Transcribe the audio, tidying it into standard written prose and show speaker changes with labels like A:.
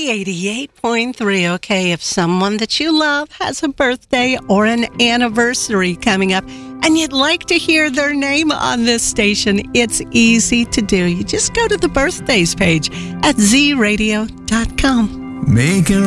A: Z88.3. Okay, if someone that you love has a birthday or an anniversary coming up and you'd like to hear their name on this station, it's easy to do. You just go to the birthdays page at zradio.com.
B: Making